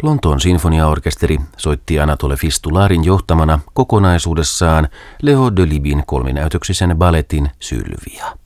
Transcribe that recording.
Lontoon sinfoniaorkesteri soitti Anatole Fistularin johtamana kokonaisuudessaan Leo Delibin kolminäytöksisen balletin Sylvia.